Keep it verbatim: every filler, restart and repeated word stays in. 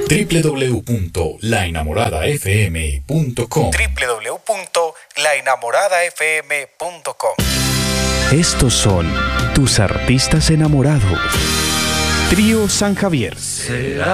w w w punto la enamorada f m punto com w w w punto la enamorada f m punto com. Estos son tus artistas enamorados. Trío San Javier.